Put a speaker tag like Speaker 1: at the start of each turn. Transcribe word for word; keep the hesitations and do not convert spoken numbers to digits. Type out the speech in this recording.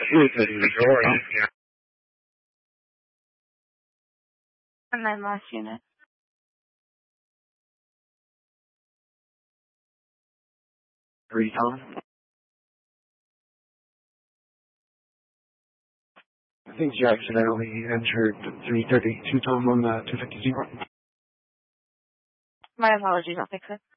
Speaker 1: open the door. Yeah.
Speaker 2: And then last unit.
Speaker 1: Three Tom. I think you accidentally entered three thirty-two Tom on the two fifty.
Speaker 2: My apologies, I'll fix it.